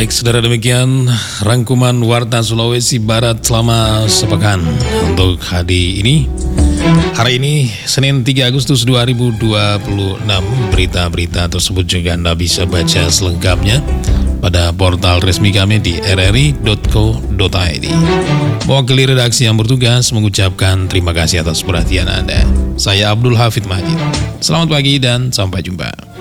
Baik, saudara, demikian rangkuman Warta Sulawesi Barat selama sepekan untuk hari ini. Hari ini, Senin 3 Agustus 2026, berita-berita tersebut juga Anda bisa baca selengkapnya pada portal resmi kami di rri.co.id. Mewakili redaksi yang bertugas mengucapkan terima kasih atas perhatian Anda. Saya Abdul Hafid Majid. Selamat pagi dan sampai jumpa.